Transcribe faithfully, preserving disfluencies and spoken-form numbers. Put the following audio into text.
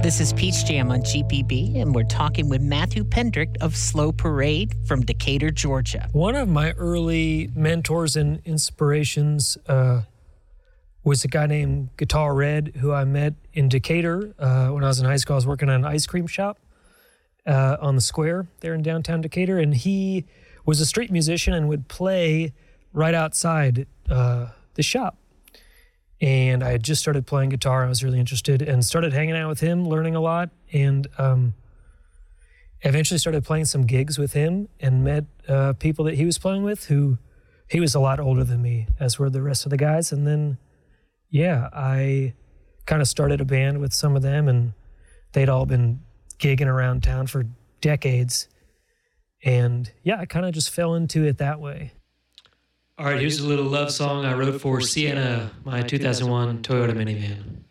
This is Peach Jam on G P B, and we're talking with Matthew Pendrick of Slow Parade from Decatur, Georgia. One of my early mentors and inspirations uh, was a guy named Guitar Red, who I met in Decatur uh, when I was in high school. I was working at an ice cream shop uh, on the square there in downtown Decatur, and he was a street musician and would play right outside uh, the shop. And I had just started playing guitar. I was really interested and started hanging out with him, learning a lot, and um, eventually started playing some gigs with him and met uh, people that he was playing with who he was a lot older than me, as were the rest of the guys. And then, yeah, I kind of started a band with some of them, and they'd all been gigging around town for decades. And yeah, I kind of just fell into it that way. All right, here's a little love song I wrote for Sienna, my two thousand one Toyota minivan.